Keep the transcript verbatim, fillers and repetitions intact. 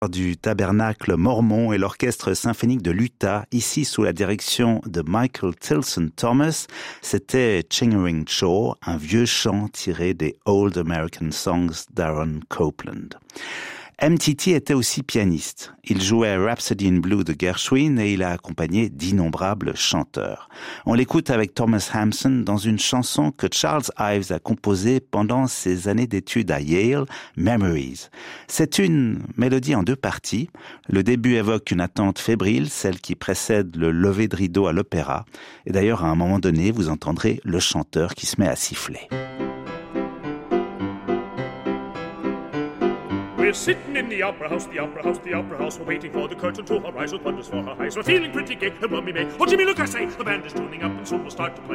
Du tabernacle mormon et l'orchestre symphonique de l'Utah, ici sous la direction de Michael Tilson Thomas, c'était Chingering Chore, un vieux chant tiré des Old American Songs d'Aaron Copland. M T T était aussi pianiste. Il jouait Rhapsody in Blue de Gershwin et il a accompagné d'innombrables chanteurs. On l'écoute avec Thomas Hampson dans une chanson que Charles Ives a composée pendant ses années d'études à Yale, Memories. C'est une mélodie en deux parties. Le début évoque une attente fébrile, celle qui précède le lever de rideau à l'opéra. Et d'ailleurs, à un moment donné, vous entendrez le chanteur qui se met à siffler. We're sitting in the opera house, the opera house, the opera house. We're waiting for the curtain to arise with wonders for her eyes. We're feeling pretty gay and well we may. Oh, Jimmy, look, I say, the band is tuning up and soon we'll start to play.